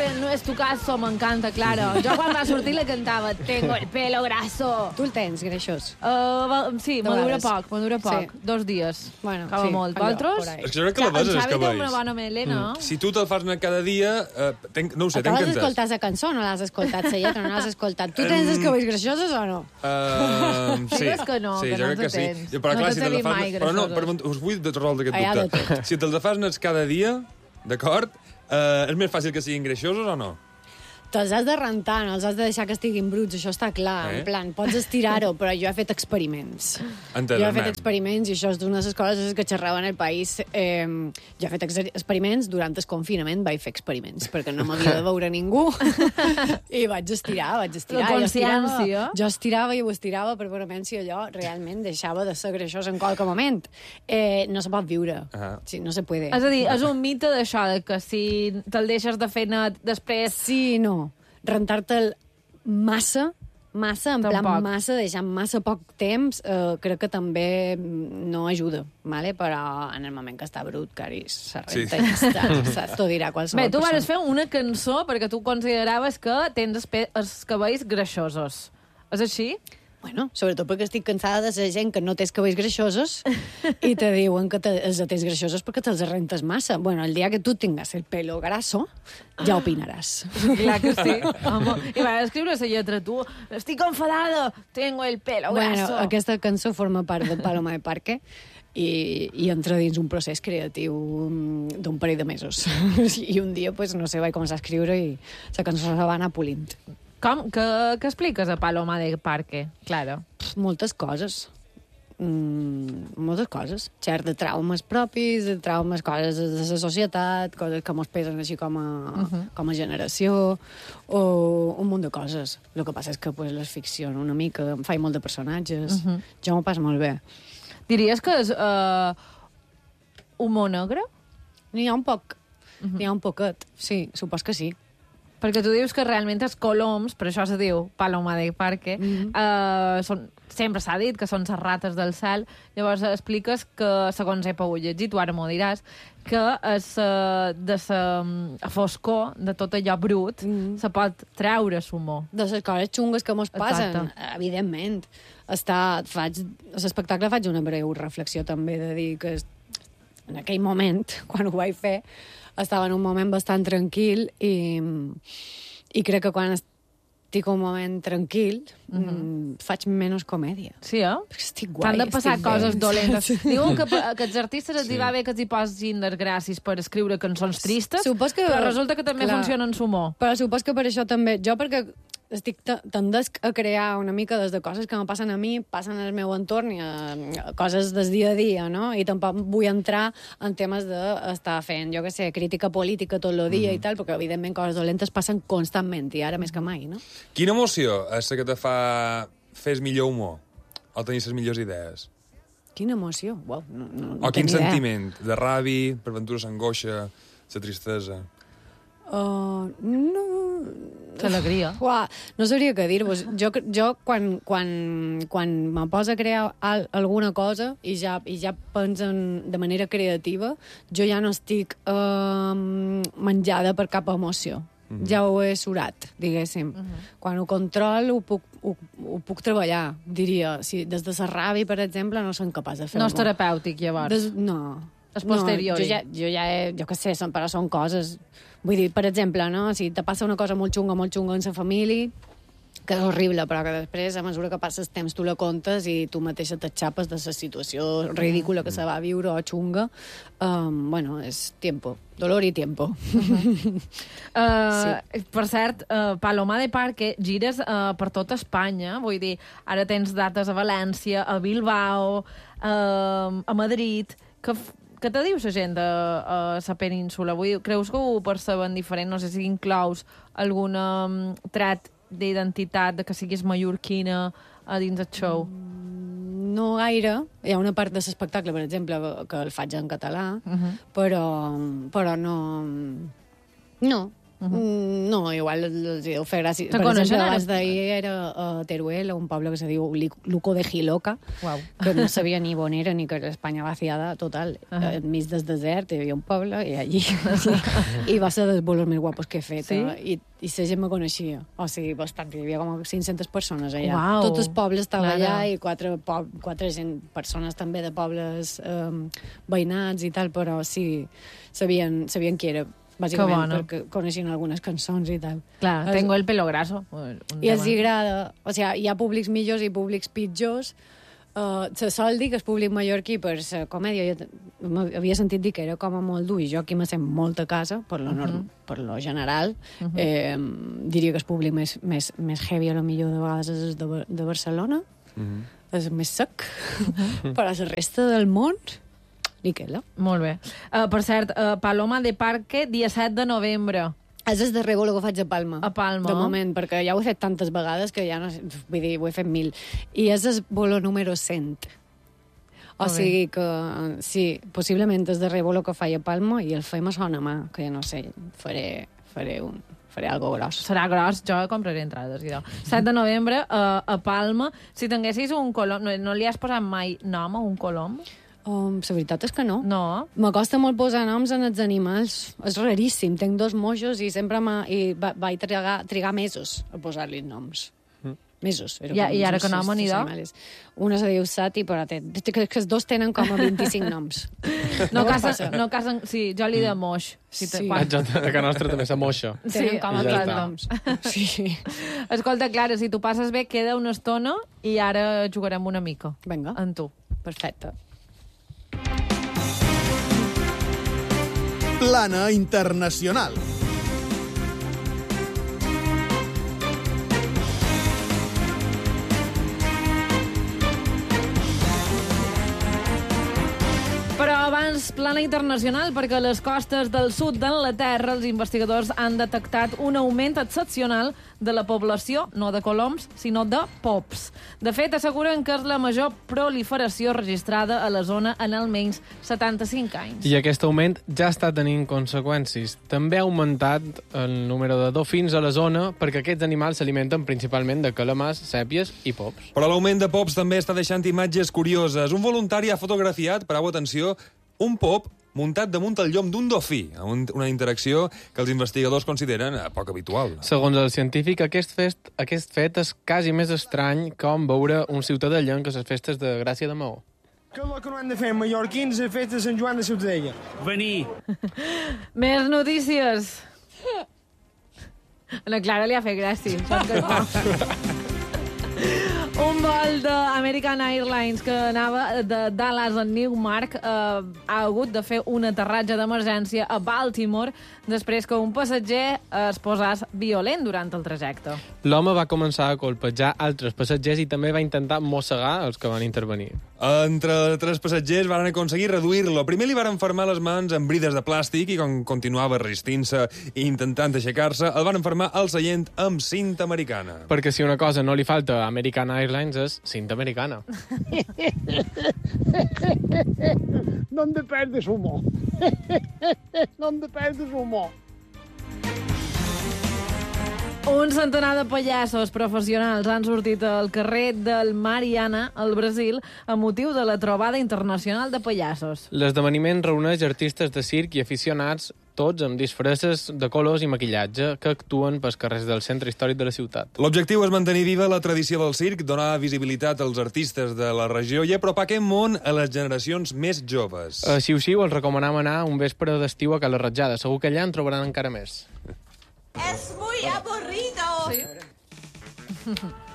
fent No es tu caso, m'encanta, claro. Jo quan va sortir la cantava Tengo el pelo graso. Tu el tens, greixós? Sí, De m'adura vegades. poc. Sí. 2 dies. Bueno, Acaba sí, molt. allò, Vosaltres? por ahí. És que jo crec que la base és En els Xavi té cabells. una bona melena. Si tu te'l fas anar cada dia, no ho sé, Acabes t'encantes. d'escoltar la cançó, no l'has escoltat, la lletra, no l'has escoltat. Tu tens els cabells greixosos o no? Sí, Digues que no, sí, que jo no crec que els sí. tens. Però No clar, t'has si de te'l dir fas... mai Però no, greixosos. us vull resoldre aquest Hi ha de dubte. Si te'ls fas nets cada dia, d'acord, és més fàcil que siguin greixosos o no? Te'ls has de rentar, no els has de deixar que estiguin bruts, això està clar. En plan, pots estirar-ho, però jo he fet experiments. Entès, Jo he fet nen. experiments i això és d'una de les coses que xerraven al país. Jo he fet experiments durant el confinament, vaig fer experiments, perquè no m'havia de veure ningú. I vaig estirar. La Jo estirava, consciència. jo estirava i ho estirava per veure si allò realment deixava de ser greixós en qualque moment. No se pot viure. Sí, no se puede. És a dir, és un mite d'això, de que si te'l deixes de fer net després... Sí i no. Rentar-te'l massa, en plan Tampoc. massa, deixant massa poc temps, crec que també no ajuda, ¿vale? Però en el moment que està brut, caris, se renta i ja està. Saps? T'ho dirà qualsevol Bé, tu persona. vas fer una cançó perquè tu consideraves que tens els cabells greixosos. És així? Bueno, sobretot perquè estic cansada de la gent que no té els cabells greixosos i te diuen que els tens greixosos perquè te'ls rentes massa. Bueno, el dia que tu tingues el pelo graso, ja opinaràs. Clar que sí. Home. I vas escriure la lletra, tu. Estic enfadada, tengo el pelo graso. Bueno, aquesta cançó forma part de Paloma de Parque i entra dins un procés creatiu d'un parell de mesos. I un dia, pues, no sé, vaig començar a escriure i la cançó se va anar polint. Com? Què expliques a Paloma de Parque? Claro. Moltes coses. Moltes coses. Xert de traumes propis, de traumes, coses de la societat, coses que mos pesen així com a generació, o un munt de coses. El que passa és que pues, les ficciono una mica, em faig molt de personatges. Jo m'ho passo molt bé. Diries que és humor negre? N'hi ha un poc. N'hi ha un poquet. Sí, supos que sí. Perquè tu dius que realment els coloms, per això se diu Paloma de Parque, sempre s'ha dit que són les rates del cel, llavors expliques que, segons he pogut llegir, tu ara m'ho diràs, que de la foscor, de tot allò brut, se pot treure l'humor. De les coses xungues que mos passen, Exacte. evidentment. A l'espectacle faig una breu reflexió també de dir que en aquell moment, quan ho vaig fer, estava en un moment bastant tranquil i crec que quan estic un moment tranquil faig menys comèdia. Sí, eh? Perquè estic guai, T'han de passar estic bé. coses dolentes. Sí. Diuen que els artistes els hi va bé que els hi posin les gràcies per escriure cançons tristes, Supos que- però resulta que també clar. funciona en l'humor. Però supos que per això també... Jo perquè estic tendesc a crear una mica des de coses que me passen a mi, passen al meu entorn i a coses del dia a dia, no? I tampoc vull entrar en temes d'estar fent, jo què sé, crítica política tot el dia i tal, perquè evidentment coses dolentes passen constantment i ara més que mai, no? Quina emoció és la que te fa fer millor humor? O tenir les millors idees? Quina emoció. Uau, no O quin tenia idea. sentiment? De ràbia, per ventura s'angoixa, la tristesa... No... L'alegria. Uah, no sabria què dir-vos. Jo quan me poso a crear alguna cosa i ja penso de manera creativa, jo ja no estic menjada per cap emoció. Ja ho he surat, diguéssim. Quan ho control ho puc treballar, diria. Si des de la ràbia, per exemple, no som capaç de fer No és terapèutic, llavors. No. És posteriori. No, jo ja he, jo què sé, però són coses... Vull dir, per exemple, no? Si te passa una cosa molt xunga en la família, que és horrible, però que després, a mesura que passes temps, tu la comptes i tu mateixa t'atxapes de la situació ridícula que se va viure o xunga. Bueno, és tiempo. Dolor i tiempo. Per cert, Paloma de Parque, gires per tot Espanya. Vull dir, ara tens dates a València, a Bilbao, a Madrid... Què te diu la gent de la península? Creus que ho perceben diferent? No sé si inclous algun tret d'identitat, de que siguis mallorquina a dins del show. No gaire. Hi ha una part de l'espectacle, per exemple, que el faig en català, però no... No. No, igual els deu fer gràcia. Se Per coneixen exemple, ara? abans d'ahir era a Teruel, un poble que se diu Luco de Jiloca, Uau. que no sabia ni on era ni que era Espanya vaciada, total. Enmig del desert hi havia un poble i allí... I va ser dels bolos més guapos que he fet. Sí? I la gent me coneixia. O sigui, bastant. Hi havia com 500 persones allà. Uau. Tot el poble estava Claro. allà i quatre persones també de pobles veïnats i tal, però sí, sabien qui era, bàsicament, bona. perquè coneixien algunes cançons i tal. Clar, tengo el pelo graso. I els agrada. O sigui, hi ha públics millors i públics pitjors. Se sol dir que el públic mallorquí per la comèdia, jo havia sentit dir que era com a molt dur, i jo aquí me sent molt a casa, per lo general. Diria que el públic més heavy, a lo millor de vegades és de Barcelona, és més sec, però la resta del món, Miquela. Molt bé. Per cert, Paloma de Parque, dia 7 de novembre. És el darrer bolo que faig a Palma. A Palma. De moment, perquè ja ho he fet tantes vegades que ja no sé, vull dir, ho he fet 1000. I és el bolo número 100. O sigui que, sí, possiblement és el darrer bolo que faig a Palma i el fem a Sonamà, que ja no sé, faré algo gros. Serà gros, jo compraré entrades. 7 de novembre, a Palma. Si tinguessis un colom... No li has posat mai nom a un colom? La veritat és que no. No. M'acosta molt posar noms en els animals. És raríssim. Tinc 2 mojos i sempre vaig trigar mesos a posar-li noms. Mesos. I ara que nom anirà? Una se diu Sati, però que els dos tenen com a 25 noms. No casen... Sí, jo li de moix. Sí. A casa nostra també se moixa. Tenen com a ja 20 està. noms. Sí. Escolta, Clara, si tu passes bé, queda una estona i ara jugarem una mica. Vinga. En tu. Perfecte. Plana Internacional. Però abans, plana internacional, perquè a les costes del sud d'Anglaterra els investigadors han detectat un augment excepcional de la població, no de coloms, sinó de pops. De fet, asseguren que és la major proliferació registrada a la zona en almenys 75 anys. I aquest augment ja està tenint conseqüències. També ha augmentat el número de dofins a la zona perquè aquests animals s'alimenten principalment de calamars, sèpies i pops. Però l'augment de pops també està deixant imatges curioses. Un voluntari ha fotografiat, pareu atenció, un pop muntat damunt el llom d'un dofí, una interacció que els investigadors consideren poc habitual. Segons el científic, aquest fet és quasi més estrany com veure un ciutadà llenc a les festes de Gràcia de Maó. Que és el que no han de fer mallorquins a la festa de Sant Joan de Ciutadella? Venir. Més notícies. A la Clara li ha fet gràcia. Saps que no? Un vol d'American Airlines que anava de Dallas a Newmark ha hagut de fer un aterratge d'emergència a Baltimore després que un passatger es posàs violent durant el trajecte. L'home va començar a colpejar altres passatgers i també va intentar mossegar els que van intervenir. Entre 3 passatgers van aconseguir reduir-lo. Primer li van enfermar les mans amb brides de plàstic i quan continuava resistint-se i intentant aixecar-se, el van enfermar al seient amb cinta americana. Perquè si una cosa no li falta a American Airlines és cinta americana. ¿Dónde perdes humo? ¿Dónde perdes humo? Un centenar de pallassos professionals han sortit al carrer del Mariana, al Brasil, a motiu de la trobada internacional de pallassos. L'esdeveniment reuneix artistes de circ i aficionats, tots amb disfresses de colors i maquillatge, que actuen pels carrers del centre històric de la ciutat. L'objectiu és mantenir viva la tradició del circ, donar visibilitat als artistes de la regió i apropar aquest món a les generacions més joves. A Xiu-Xiu els recomanem anar un vespre d'estiu a Cala Ratjada. Segur que allà en trobaran encara més. Es muy aburrido. Sí.